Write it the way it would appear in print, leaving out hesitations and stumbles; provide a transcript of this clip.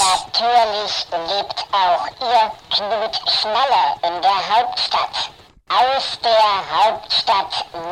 Natürlich lebt auch Ihr Knut Schnalle in der Hauptstadt. Aus der Hauptstadt